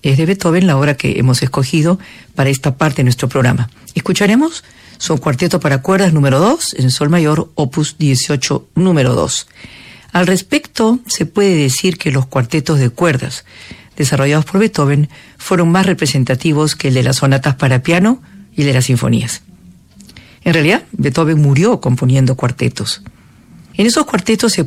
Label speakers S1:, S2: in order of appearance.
S1: Es de Beethoven la obra que hemos escogido para esta parte de nuestro programa. Escucharemos su cuarteto para cuerdas número 2 en sol mayor, opus 18, número 2. Al respecto, se puede decir que los cuartetos de cuerdas desarrollados por Beethoven fueron más representativos que el de las sonatas para piano y el de las sinfonías. En realidad, Beethoven murió componiendo cuartetos. En esos cuartetos se